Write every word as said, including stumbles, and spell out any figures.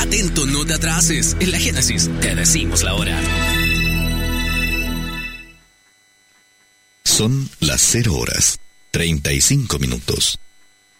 Atento, no te atrases. En la Génesis te decimos la hora. Son las cero horas, treinta y cinco minutos.